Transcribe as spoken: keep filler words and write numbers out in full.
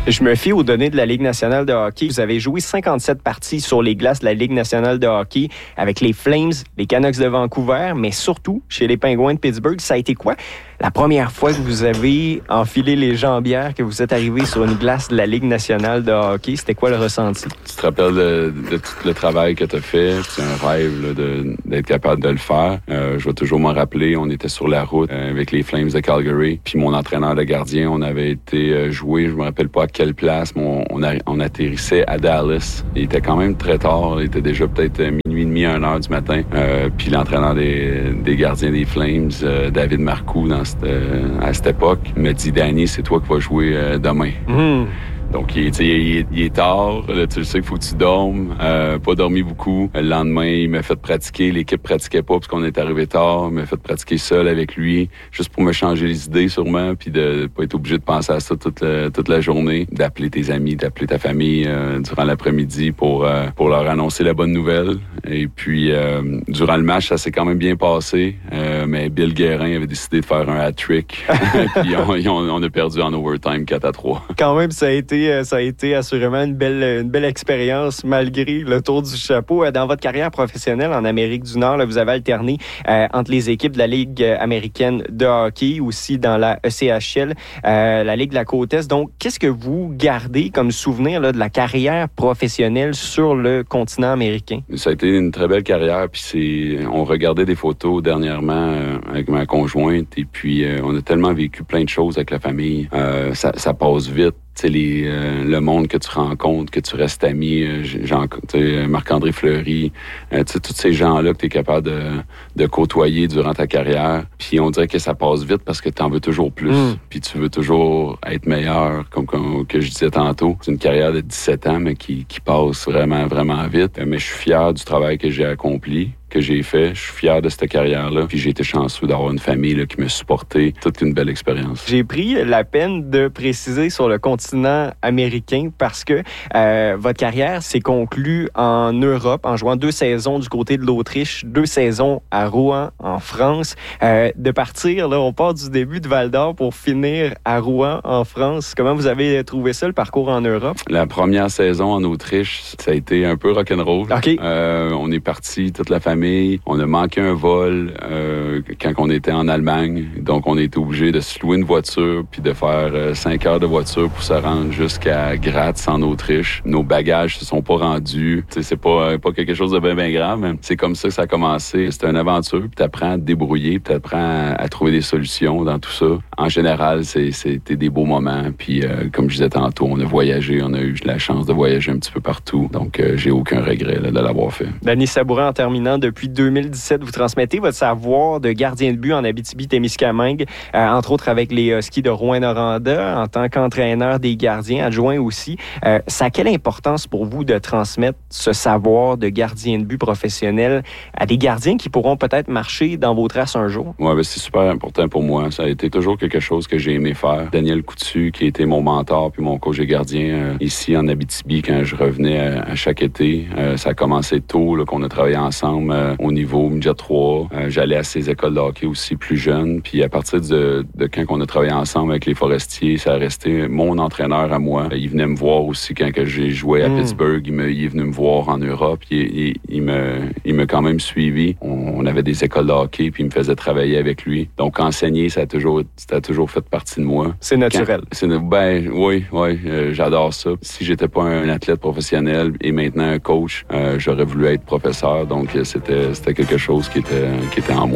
Je me fie aux données de la Ligue nationale de hockey. Vous avez joué cinquante-sept parties sur les glaces de la Ligue nationale de hockey avec les Flames, les Canucks de Vancouver, mais surtout chez les Pingouins de Pittsburgh. Ça a été quoi la première fois que vous avez enfilé les jambières, que vous êtes arrivé sur une glace de la Ligue nationale de hockey? C'était quoi le ressenti? Tu te rappelles de, de tout le travail que tu as fait. C'est un rêve là, de, d'être capable de le faire. Euh, je vais toujours m'en rappeler. On était sur la route euh, avec les Flames de Calgary. Puis mon entraîneur de gardien, on avait été euh, joué, je me rappelle pas à quelle place, mais on, on, a, on atterrissait à Dallas. Il était quand même très tard. Il était déjà peut-être minuit et demi, une heure du matin. Euh, puis l'entraîneur des, des gardiens des Flames, euh, David Marcoux, dans cette, euh, à cette époque, me dit « Danny, c'est toi qui vas jouer euh, demain. Mm. » Donc, il est, il, est, il est tard. Là, tu le sais qu'il faut que tu dormes. Euh, pas dormi beaucoup. Le lendemain, il m'a fait pratiquer. L'équipe pratiquait pas parce qu'on est arrivé tard. Il m'a fait pratiquer seul avec lui, juste pour me changer les idées sûrement, puis de pas être obligé de penser à ça toute la, toute la journée. D'appeler tes amis, d'appeler ta famille euh, durant l'après-midi pour euh, pour leur annoncer la bonne nouvelle. Et puis, euh, durant le match, ça s'est quand même bien passé. Euh, mais Bill Guérin avait décidé de faire un hat-trick. Puis on, on, on a perdu en overtime quatre à trois. Quand même, ça a été ça a été assurément une belle, une belle expérience malgré le tour du chapeau. Dans votre carrière professionnelle en Amérique du Nord, là, vous avez alterné euh, entre les équipes de la Ligue américaine de hockey, aussi dans la E C H L, euh, la Ligue de la Côte-Est. Donc, qu'est-ce que vous gardez comme souvenir là, de la carrière professionnelle sur le continent américain? Ça a été une très belle carrière. Puis c'est, on regardait des photos dernièrement euh, avec ma conjointe et puis euh, on a tellement vécu plein de choses avec la famille. Euh, ça, ça passe vite. Tu sais, les, euh, le monde que tu rencontres, que tu restes ami, euh, Jean, Marc-André Fleury, euh, tu sais, tous ces gens-là que tu es capable de, de côtoyer durant ta carrière. Puis on dirait que ça passe vite parce que tu en veux toujours plus. Mm. Puis tu veux toujours être meilleur, comme, comme que je disais tantôt. C'est une carrière de dix-sept ans, mais qui, qui passe vraiment, vraiment vite. Mais je suis fier du travail que j'ai accompli, que j'ai fait. Je suis fier de cette carrière-là. Puis j'ai été chanceux d'avoir une famille là, qui m'a supporté. Toute une belle expérience. J'ai pris la peine de préciser sur le continent américain parce que euh, votre carrière s'est conclue en Europe en jouant deux saisons du côté de l'Autriche, deux saisons à Rouen, en France. Euh, de partir, là, on part du début de Val-d'Or pour finir à Rouen, en France. Comment vous avez trouvé ça, le parcours en Europe? La première saison en Autriche, ça a été un peu rock'n'roll. Okay. Euh, on est parti, toute la famille. On a manqué un vol euh, quand on était en Allemagne. Donc, on était obligé de se louer une voiture puis de faire euh, cinq heures de voiture pour se rendre jusqu'à Graz, en Autriche. Nos bagages se sont pas rendus. T'sais, c'est pas, euh, pas quelque chose de bien, bien grave. Mais c'est comme ça que ça a commencé. C'était une aventure. Puis t'apprends à te débrouiller. Puis t'apprends à, à trouver des solutions dans tout ça. En général, c'est, c'était des beaux moments. Puis, euh, comme je disais tantôt, on a voyagé. On a eu la chance de voyager un petit peu partout. Donc, euh, j'ai aucun regret là, de l'avoir fait. Danny Sabourin, en terminant, depuis deux mille dix-sept, vous transmettez votre savoir de gardien de but en Abitibi-Témiscamingue, euh, entre autres avec les Huskies de Rouyn-Noranda, en tant qu'entraîneur des gardiens, adjoint aussi. Euh, ça a quelle importance pour vous de transmettre ce savoir de gardien de but professionnel à des gardiens qui pourront peut-être marcher dans vos traces un jour? Oui, ben c'est super important pour moi. Ça a été toujours quelque chose que j'ai aimé faire. Daniel Coutu, qui était mon mentor puis mon coach de gardien euh, ici en Abitibi, quand je revenais à, à chaque été, euh, ça a commencé tôt, là, qu'on a travaillé ensemble euh, au niveau midget trois. Euh, j'allais à ces écoles de hockey aussi plus jeune. Puis à partir de, de quand on a travaillé ensemble avec les Forestiers, ça a resté mon entraîneur à moi. Il venait me voir aussi quand que j'ai joué à mm. Pittsburgh. Il, me, il est venu me voir en Europe. Il, il, il, me, il m'a quand même suivi. On, on avait des écoles de hockey puis il me faisait travailler avec lui. Donc enseigner, ça a toujours, ça a toujours fait partie de moi. C'est naturel. Quand, c'est, ben oui, oui, euh, j'adore ça. Si j'étais pas un athlète professionnel et maintenant un coach, euh, j'aurais voulu être professeur. Donc c'était, c'était quelque chose qui était, qui était en moi.